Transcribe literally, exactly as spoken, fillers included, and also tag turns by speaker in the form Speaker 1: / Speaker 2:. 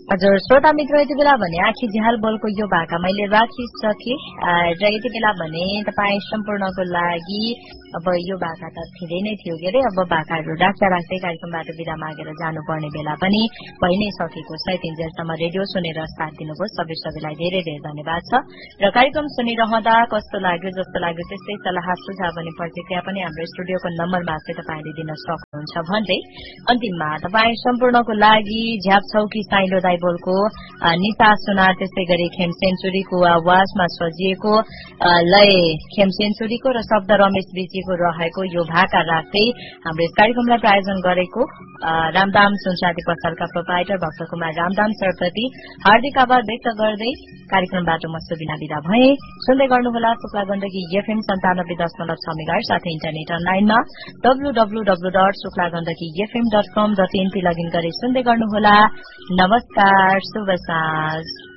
Speaker 1: हजुर श्रोता मित्र यति बेला भने आखी झ्याल बोलको यो भाका मैले राखिसके र यति बेला भने तपाईँ सम्पूर्णको लागि अब यो भाका त थिँदै नै थियो के अरे अब भाकाहरू राख्दा राख्दै कार्यक्रमबाट बिदा मागेर जानुपर्ने बेला पनि भइ नै सकेको छ। यतिन्जेलसम्म रेडियो सुनेर साथ दिनुभयो सबै सबैलाई धेरै धेरै धन्यवाद छ र कार्यक्रम सुनिरहँदा कस्तो लाग्यो जस्तो लाग्यो त्यस्तै सल्लाह सुझाव अनि प्रतिक्रिया पनि हाम्रो स्टुडियोको नम्बरमा चाहिँ तपाईँले दिन सक्नुहुन्छ भन्दै अन्तिममा तपाईँ सम्पूर्णको लागि झ्याप छौकी साइलो दाई बोलको निता सुनार त्यस्तै गरी खेम सेन्चुरीको आवाजमा सजिएको लय खेम सेन्चुरीको र शब्द रमेश बिजीको रहेको यो भाका राख्दै हाम्रो यस कार्यक्रमलाई प्रायोजन गरेको रामदाम सुनसादी पसलका प्रोपाइटर भक्त कुमार रामदाम सरप्रति हार्दिक आभार व्यक्त गर्दै कार्यक्रमबाट म सुबिना बिदा भए। सुन्दै गर्नुहोला शुक्ला गण्डकी एफएम सन्तानब्बे दशमलव छ मेगाहर्ज साथै इन्टरनेट अनलाइनमा W W W dot Shukla Gandaki FM dot com dot in login गरी सुन्दै गर्नुहोला। नमस्कार, शुभ साँझ।